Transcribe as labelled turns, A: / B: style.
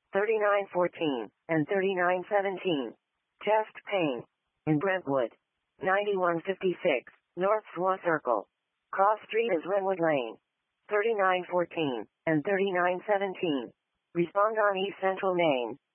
A: 3914 and 3917. Chest pain. In Brentwood. 9156, North Swa Circle. Cross Street is Renwood Lane. 3914 and 3917. Respond on East Central Main.